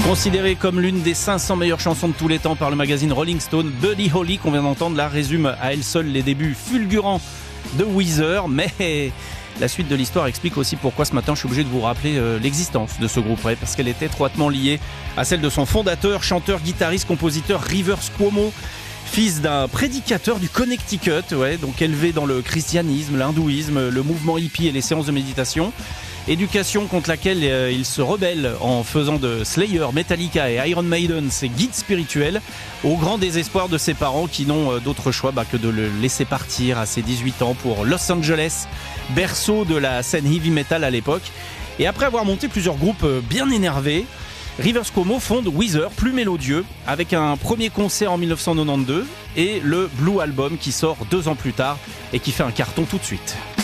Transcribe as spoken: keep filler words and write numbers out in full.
Considérée comme l'une des cinq cents meilleures chansons de tous les temps par le magazine Rolling Stone, Buddy Holly, qu'on vient d'entendre, la résume à elle seule les débuts fulgurants de Weezer. Mais la suite de l'histoire explique aussi pourquoi ce matin je suis obligé de vous rappeler euh, l'existence de ce groupe, ouais, parce qu'elle est étroitement liée à celle de son fondateur, chanteur, guitariste, compositeur Rivers Cuomo, fils d'un prédicateur du Connecticut, ouais, donc élevé dans le christianisme, l'hindouisme, le mouvement hippie et les séances de méditation. Éducation contre laquelle euh, il se rebelle en faisant de Slayer, Metallica et Iron Maiden ses guides spirituels, au grand désespoir de ses parents qui n'ont euh, d'autre choix bah, que de le laisser partir à ses dix-huit ans pour Los Angeles, berceau de la scène heavy metal à l'époque. Et après avoir monté plusieurs groupes euh, bien énervés, Rivers Cuomo fonde Weezer, plus mélodieux, avec un premier concert en dix-neuf cent quatre-vingt-douze et le Blue Album qui sort deux ans plus tard et qui fait un carton tout de suite.